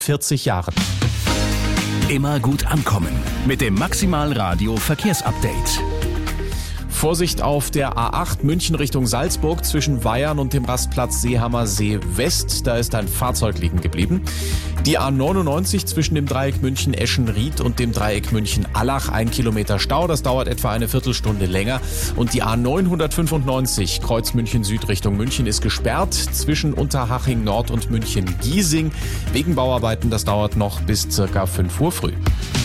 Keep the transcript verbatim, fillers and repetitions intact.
vierzig Jahren. Immer gut ankommen mit dem Maximal Radio Verkehrsupdate. Vorsicht auf der A acht München Richtung Salzburg zwischen Weyern und dem Rastplatz Seehammer See West. Da ist ein Fahrzeug liegen geblieben. Die A neunundneunzig zwischen dem Dreieck München-Eschen-Ried und dem Dreieck München-Allach. Ein Kilometer Stau, das dauert etwa eine Viertelstunde länger. Und die A neunhundertfünfundneunzig Kreuz München Süd Richtung München ist gesperrt zwischen Unterhaching Nord und München-Giesing. Wegen Bauarbeiten, das dauert noch bis circa fünf Uhr früh.